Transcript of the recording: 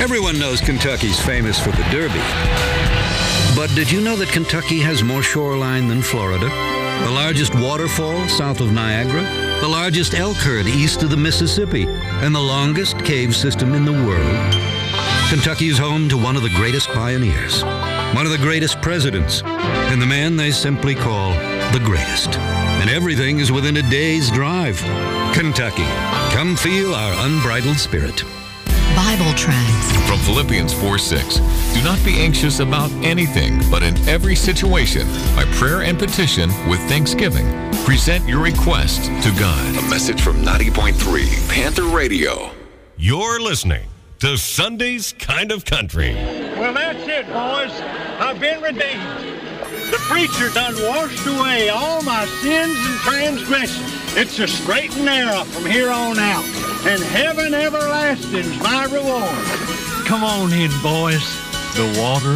Everyone knows Kentucky's famous for the Derby. But did you know that Kentucky has more shoreline than Florida? The largest waterfall south of Niagara, the largest elk herd east of the Mississippi, and the longest cave system in the world. Kentucky is home to one of the greatest pioneers, one of the greatest presidents, and the man they simply call the greatest. And everything is within a day's drive. Kentucky, come feel our unbridled spirit. Bible tracts. From Philippians 4:6, do not be anxious about anything, but in every situation, by prayer and petition with thanksgiving, present your request to God. A message from 90.3 Panther Radio. You're listening to Sunday's Kind of Country. Well, that's it, boys. I've been redeemed. The preacher done washed away all my sins and transgressions. It's a straight and narrow from here on out. And heaven everlasting's my reward. Come on in, boys. The water